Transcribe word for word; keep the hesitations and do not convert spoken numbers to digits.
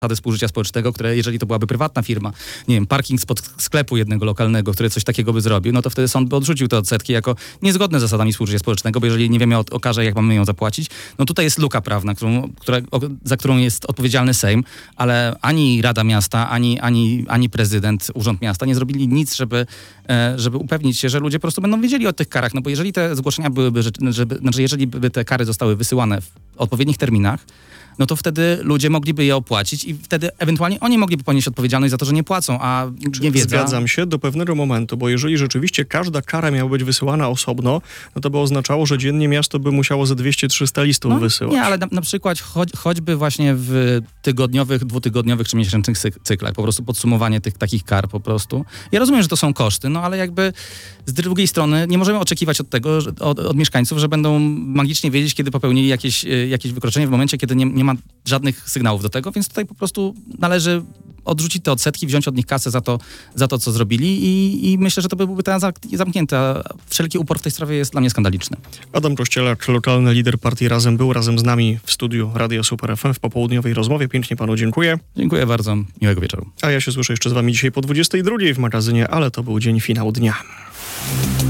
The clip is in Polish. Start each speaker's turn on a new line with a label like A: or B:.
A: współżycia społecznego, które jeżeli to byłaby prywatna firma, nie wiem, parking spod sklepu jednego lokalnego, który coś takiego by zrobił, no to wtedy sąd by odrzucił te odsetki jako niezgodne z zasadami współżycia społecznego, bo jeżeli nie wiemy o, okaże, jak mamy ją zapłacić, no tutaj jest luka prawna, którą, która, o, za którą jest odpowiedzialny Sejm, ale ani Rada Miasta, ani, ani, ani prezydent, Urząd Miasta nie zrobili nic, żeby, e, żeby upewnić się, że ludzie po prostu będą wiedzieli o tych karach, no bo jeżeli te zgłoszenia byłyby, żeby, znaczy jeżeli by te kary zostały wysyłane w odpowiednich terminach, no to wtedy ludzie mogliby je opłacić i wtedy ewentualnie oni mogliby ponieść odpowiedzialność za to, że nie płacą, a nie wiedza...
B: Zgadzam się do pewnego momentu, bo jeżeli rzeczywiście każda kara miała być wysyłana osobno, no to by oznaczało, że dziennie miasto by musiało ze dwieście trzysta listów
A: no,
B: wysyłać.
A: Nie, ale na, na przykład choć, choćby właśnie w tygodniowych, dwutygodniowych czy miesięcznych cyklach, po prostu podsumowanie tych takich kar po prostu. Ja rozumiem, że to są koszty, no ale jakby z drugiej strony nie możemy oczekiwać od tego, że, od, od mieszkańców, że będą magicznie wiedzieć, kiedy popełnili jakieś, jakieś wykroczenie w momencie, kiedy nie, nie ma żadnych sygnałów do tego, więc tutaj po prostu należy odrzucić te odsetki, wziąć od nich kasę za to, za to co zrobili i, i myślę, że to by byłby temat zamknięty, a wszelki upór w tej sprawie jest dla mnie skandaliczny.
B: Adam Kościelak, lokalny lider partii Razem, był razem z nami w studiu Radia Super F M w popołudniowej rozmowie. Pięknie panu dziękuję.
A: Dziękuję bardzo. Miłego wieczoru.
B: A ja się słyszę jeszcze z wami dzisiaj po dwudziestej drugiej w magazynie, ale to był dzień finał dnia.